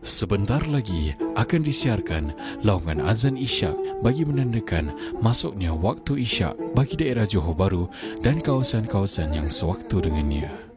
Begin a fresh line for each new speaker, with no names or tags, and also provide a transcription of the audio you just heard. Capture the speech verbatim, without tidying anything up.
Sebentar lagi akan disiarkan laungan azan isyak bagi menandakan masuknya waktu isyak bagi daerah Johor Bahru dan kawasan-kawasan yang sewaktu dengannya.